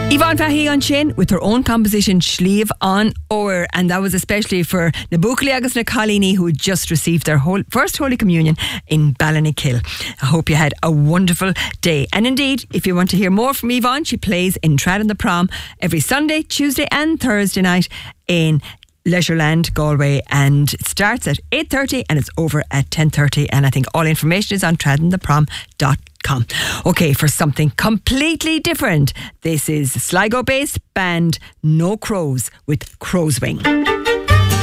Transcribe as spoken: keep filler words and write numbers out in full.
Yvonne Fahey on Chin with her own composition Shliv on Or, and that was especially for na Buachaillí agus na Colini who just received their whole, first Holy Communion in Ballinkill. I hope you had a wonderful day. And indeed, if you want to hear more from Yvonne, she plays in Trad and the Prom every Sunday, Tuesday and Thursday night in Leisureland, Galway, and it starts at eight thirty and it's over at ten thirty, and I think all information is on trad and the prom dot com. Okay, for something completely different, this is Sligo based band No Crows with Crow's Wing.